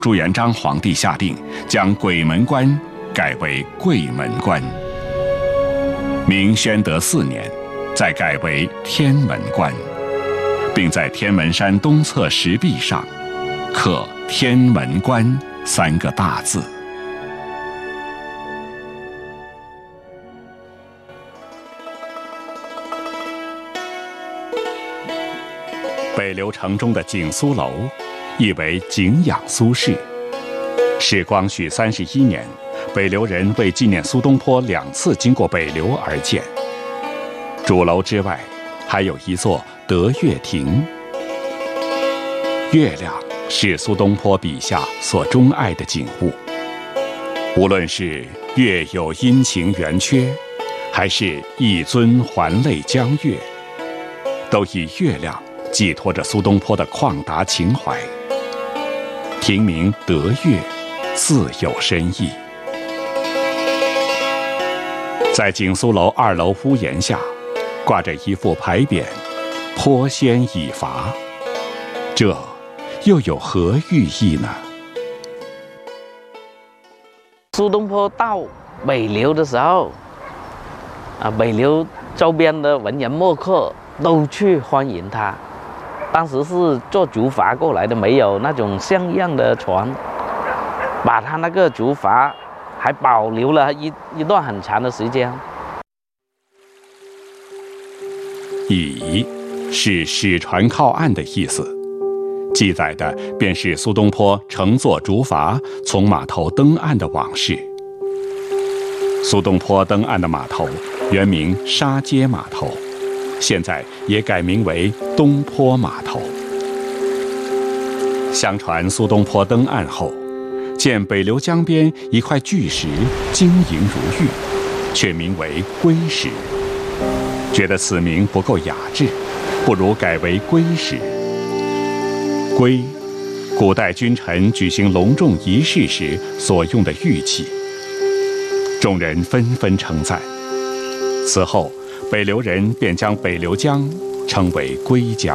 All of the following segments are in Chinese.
朱元璋皇帝下令将鬼门关改为桂门关。明宣德4年，再改为天门关，并在天门山东侧石壁上刻“天门关”3个大字。北流城中的景苏楼，意为景仰苏轼。是光绪31年，北流人为纪念苏东坡2次经过北流而建。主楼之外，还有一座德月亭。月亮是苏东坡笔下所钟爱的景物，无论是月有阴晴圆缺，还是一尊还酹江月，都以月亮寄托着苏东坡的旷达情怀。亭名德月，自有深意。在景苏楼2楼屋檐下，挂着一副牌匾“坡仙已伐”，这又有何寓意呢？ 苏东坡到北流的时候，北流周边的文人墨客都去欢迎他。当时是坐竹筏过来的，没有那种像样的船，把他那个竹筏还保留了一段很长的时间。 倚是使船靠岸的意思，记载的便是苏东坡乘坐竹筏从码头登岸的往事。苏东坡登岸的码头原名沙街码头，现在也改名为东坡码头。相传苏东坡登岸后，见北流江边一块巨石晶莹如玉，却名为龟石，觉得此名不够雅致，不如改为龟石。龟，古代君臣举行隆重仪式时所用的玉器。众人纷纷称赞。此后，北流人便将北流江称为龟江。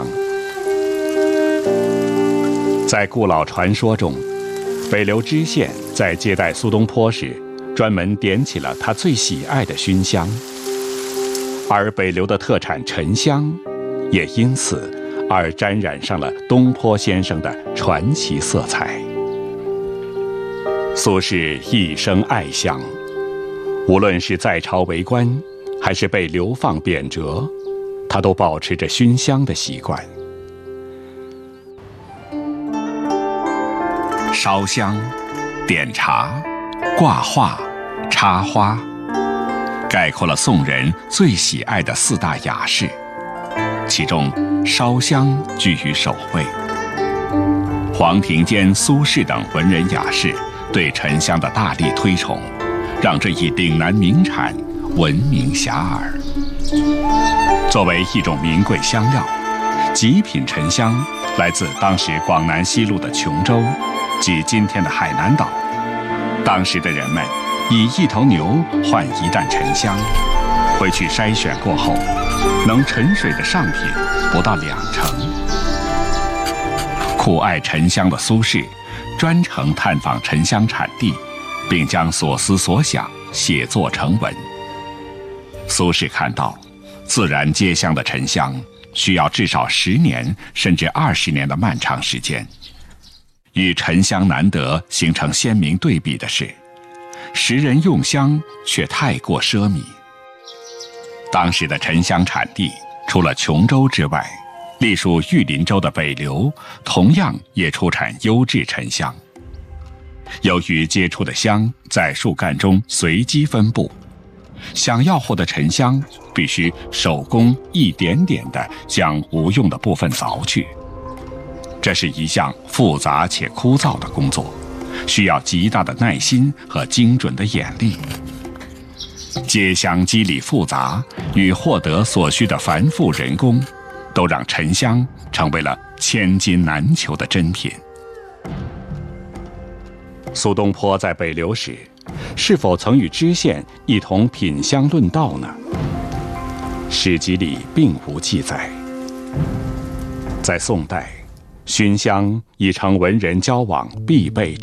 在故老传说中，北流知县在接待苏东坡时，专门点起了他最喜爱的熏香，而北流的特产沉香，也因此而沾染上了东坡先生的传奇色彩。苏轼一生爱香，无论是在朝为官，还是被流放贬谪，他都保持着熏香的习惯。烧香、点茶、挂画、插花，概括了宋人最喜爱的4大雅事，其中烧香居于首位。黄庭坚、苏轼等文人雅士对沉香的大力推崇，让这一岭南名产闻名遐迩。作为一种名贵香料，极品沉香来自当时广南西路的琼州，即今天的海南岛。当时的人们以1头牛换1担沉香，回去筛选过后，能沉水的上品不到2成。酷爱沉香的苏轼，专程探访沉香产地，并将所思所想写作成文。苏轼看到，自然结香的沉香需要至少10年甚至20年的漫长时间。与沉香难得形成鲜明对比的是，时人用香却太过奢靡。当时的沉香产地除了琼州之外，隶属玉林州的北流同样也出产优质沉香。由于接触的香在树干中随机分布，想要获得沉香，必须手工一点点地将无用的部分凿去。这是一项复杂且枯燥的工作，需要极大的耐心和精准的眼力。接香机理复杂与获得所需的繁复人工，都让沉香成为了千金难求的珍品。苏东坡在北流时，是否曾与知县一同品香论道呢？史籍里并无记载。在宋代，熏香已成文人交往必备之